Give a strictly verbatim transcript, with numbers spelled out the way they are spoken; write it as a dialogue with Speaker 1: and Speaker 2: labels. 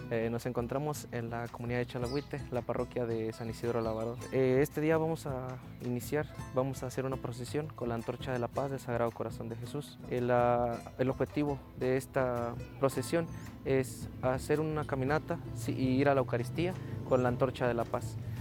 Speaker 1: Eh, nos encontramos en la comunidad de Chalagüite, la parroquia de San Isidro Labrador. Eh, este día vamos a iniciar, vamos a hacer una procesión con la antorcha de la paz del Sagrado Corazón de Jesús. El, uh, el objetivo de esta procesión es hacer una caminata y ir a la Eucaristía con la antorcha de la paz.